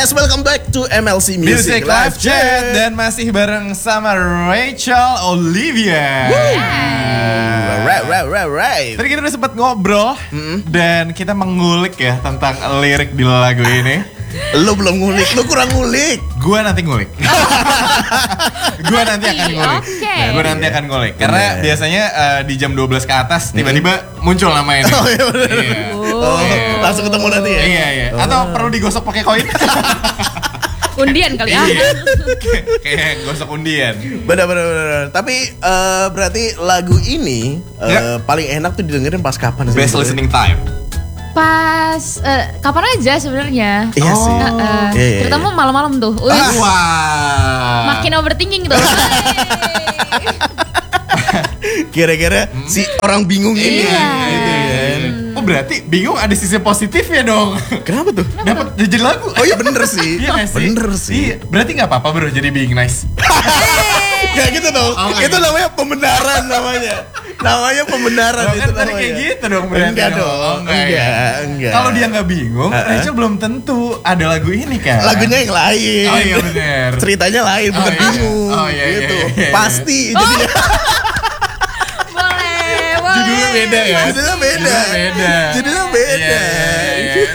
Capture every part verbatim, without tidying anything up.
Yes, welcome back to M L C Music, Music Live Chat. Dan masih bareng sama Rachel Olivia. Right, right, right, right. Tadi kita udah sempat ngobrol mm-hmm. dan kita mengulik ya tentang lirik di lagu ini. Lu belum ngulik, lu kurang ngulik. Gua nanti ngulik. Gua nanti akan ngulik. Okay. Gua nanti akan ngulik. Karena yeah. biasanya uh, di jam dua belas ke atas tiba-tiba mm-hmm. muncul nama ini. Oh iya bener. Iya. Oh, yeah. langsung ketemu nanti ya? Iya, iya. Oh. Atau perlu digosok pakai koin? Undian kali ya. Kayak gosok undian. Bener bener bener. Tapi uh, berarti lagu ini uh, ya. paling enak tuh didengerin pas kapan sih? Best listening time. Pas uh, kapan aja sebenarnya. Iya sih. Uh, uh, iya, iya, terutama iya. malam-malam tuh. Wih, Ah, wah. makin overthinking gitu. Kira-kira hmm. si orang bingung ini. Iya. Gitu kan. Oh berarti bingung ada sisi positifnya dong. Kenapa tuh? Dapat jadi lagu. Oh iya bener sih. Iya gak sih? Bener sih. Iya, berarti gak apa-apa bro jadi being nice. Gak gitu dong. Oh, itu gitu. namanya pembenaran namanya. Namanya pembenaran Oh, itu kan tadi namanya. kayak gitu dong berarti. Enggak dong. Oh, enggak, enggak, ya. enggak. Kalau dia gak bingung, Uh-uh. Rachel belum tentu ada lagu ini kan. Lagunya yang lain. Oh iya bener. Ceritanya lain, bukan Oh, iya. bingung. Oh, iya, iya, gitu. iya, iya. Pasti jadinya. Boleh, boleh. Judulnya beda ya. Judulnya beda. Judulnya beda. Judulnya beda. Iya, iya, iya.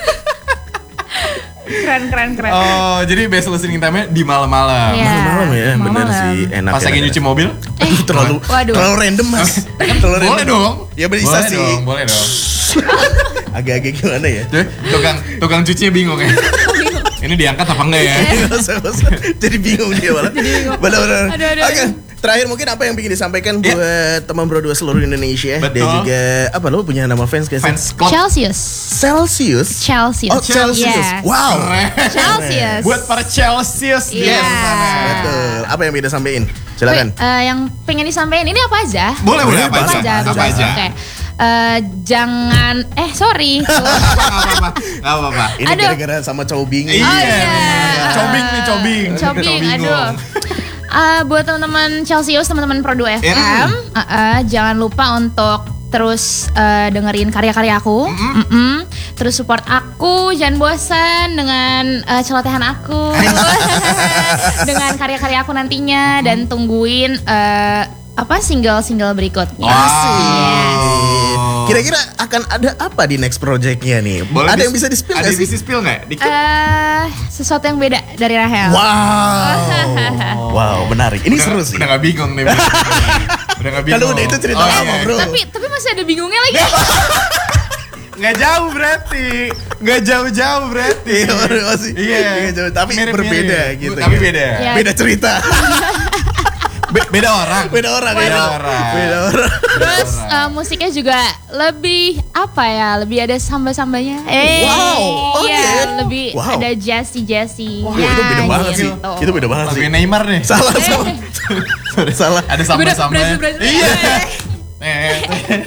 Keren, keren, keren. Oh, jadi best listening time-nya di malam-malam. Iya. Malam-malam ya, bener Malam-malam. sih. Enak. Pas lagi enak, nyuci enak. mobil? Aduh, terlalu, Waduh. terlalu random mas. Terlalu Boleh random. dong. Ya bisa Boleh sih. dong, boleh dong. Agak-agak gimana ya? Jadi, tukang tukang cucinya bingung ya. Ini diangkat apa enggak ya? Jadi bingung dia malah. Benar-benar. Aduh, aduh, Oke, aduh. terakhir mungkin apa yang ingin disampaikan Ya. buat teman Bro dua seluruh Indonesia. Betul. Dan juga apa lo punya nama fans guys? Fans club. Celsius. Celsius. Celsius. Oh Celsius. Yes. Wow. Keren. Celsius. Buat para Celsius di Iya. luar sana. Betul. Apa yang bisa sampein? Silakan. Wait, uh, yang pengen disampaikan ini apa aja? Boleh, boleh apa Apa aja? aja, Apa aja? Oke. Uh, jangan eh sorry. Gak apa-apa. Gak apa-apa. Ini Aduh. gara-gara sama cowbing. Iya. Oh, iya. Cobing nih, cobing. Cobing, aduh. Cobingong. Uh, buat teman-teman Celsius, teman-teman Pro dua F M, Yeah. uh, uh, jangan lupa untuk terus uh, dengerin karya-karya aku, Mm-mm. Mm-mm. terus support aku, jangan bosan dengan uh, celotehan aku, dengan karya-karya aku nantinya, dan tungguin uh, apa single-single berikutnya. Wow. Kira-kira akan ada apa di next projectnya nih? Boleh ada dis- yang bisa di-spill Ada nggak yang sih? bisa spill nggak? Dikit. Uh, sesuatu yang beda dari Rahel. Wow. Wow, menarik. Ini Udah- seru sih. Udah gak bingung nih. Udah gak bingung. Kalau udah itu cerita lama, iya. bro. Tapi tapi masih ada bingungnya lagi. Nggak jauh berarti. Nggak jauh-jauh berarti. Iya, masih. Iya. Iya, jauh. Tapi Mirip-mirip. berbeda gitu. Tapi ya. beda. Ya. Beda cerita. Be- beda orang. Beda orang. Beda ya. orang. Beda orang. Terus uh, musiknya juga lebih apa ya? Lebih ada samba-sambanya. Eh, Wow, oke. iya, lebih Wow. ada jazzy-jazzy. Wah, itu beda banget sih. Itu beda banget sih. Lagunya Neymar nih. Salah, salah. Salah. Ada Udah, sambal-sambal. berhasil, berhasil. Iya. Eh,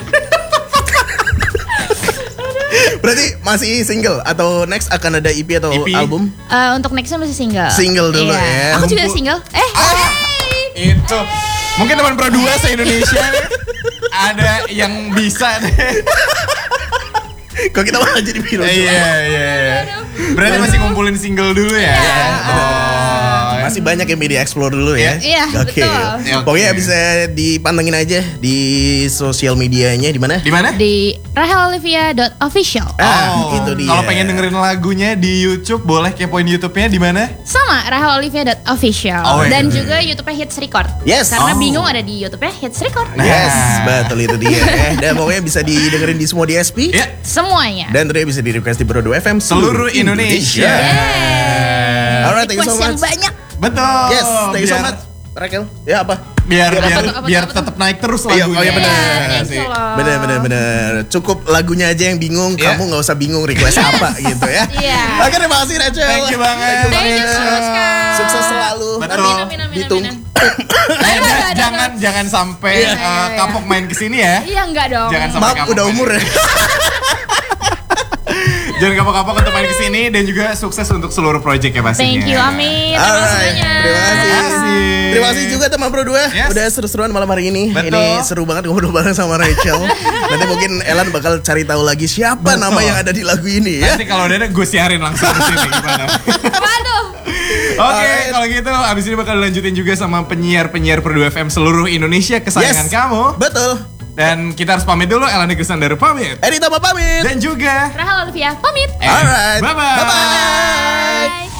Berarti masih single atau next akan ada E P atau E P? album? Uh, untuk nextnya masih single. Single dulu Iya. ya. Aku juga Kumpul- single. Eh, Ah, itu. Mungkin teman Pro dua se-Indonesia nih, ada yang bisa nih. Kok kita malah jadi bilang? Iya, iya, iya. Berarti masih ngumpulin single dulu ya? Oh, Masih banyak yang media explore dulu ya. Iya, Oke. betul. Ya, oke. Pokoknya bisa dipantengin aja di sosial medianya di mana? di mana? di rahel olivia dot official. Ah, itu dia. Kalau pengen dengerin lagunya di YouTube, boleh kepoin YouTube-nya di mana? Sama rahel olivia dot official. Oh, iya. Dan juga YouTube-nya Hits Record. Yes. Karena Oh. bingung ada di YouTube-nya Hits Record. Nah. Yes, betul itu dia. eh. Dan pokoknya bisa didengerin di semua D S P. Ya, Semuanya. Dan tentunya bisa di request di Bro dua F M seluruh Indonesia. Alright, thank you so Request yang much. banyak. Betul. Yes, thank you so Biar- much. Raquel, ya apa? Biar Biar biar apa tuh, apa tuh, biar apa tuh? tetap naik terus Iya, lagunya. oh iya benar. Iya, Iya thank sih. you loh. Bener bener bener. Cukup lagunya aja yang bingung. Iya. Kamu nggak usah bingung request apa gitu ya. Iya. Oke, terima kasih Rachel. Thank you banget. Thank you Thank you banget. so much, Kak. Sukses selalu. Betul. Nanti Amin, amin, ditung. amin, Eh, Aduh, ja- aduh, jangan aduh. jangan sampai Iya, iya, uh, iya. kapok main kesini ya. Iya enggak dong. Jangan sampai Maaf kapok udah main. umur ya. Jangan kapok-kapok untuk main kesini dan juga sukses untuk seluruh project ya pastinya. Thank you, amin. Terima kasih Alright, banyak. terima kasih. Terima kasih. Terima kasih juga teman Pro dua. Yes. Udah seru-seruan malam hari ini. Betul. Ini seru banget ngobrol bareng sama Rachel. Nanti mungkin Elan bakal cari tahu lagi siapa Betul. nama yang ada di lagu ini ya. Nanti kalau udah ada gue siarin langsung ke sini gimana. Waduh. Oke, Alright. kalau gitu abis ini bakal dilanjutin juga sama penyiar-penyiar Pro dua F M seluruh Indonesia kesayangan Yes. kamu. Betul. Dan kita harus pamit dulu, Elani Krisnandar pamit. Edi Tama pamit. Dan juga Rahel Olivia pamit. Eh, Alright. Bye-bye. Bye-bye. Bye.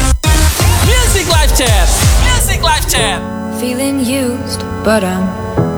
Music Live Chat. Music Live Chat. Feeling used, but I'm